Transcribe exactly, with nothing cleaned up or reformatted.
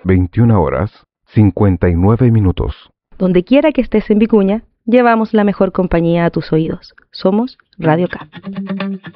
veintiuna horas, cincuenta y nueve minutos. Donde quiera que estés en Vicuña, llevamos la mejor compañía a tus oídos. Somos Radio K.